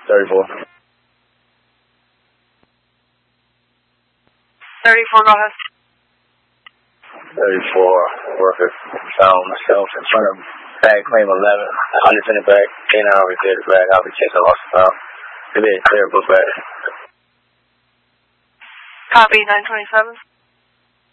34. 34, go ahead. 34, worker found myself in front of bag claim 11. Undefended bag, canine already cleared the bag. I'll be checking lost and found. Maybe a clear book bag. Copy, 927.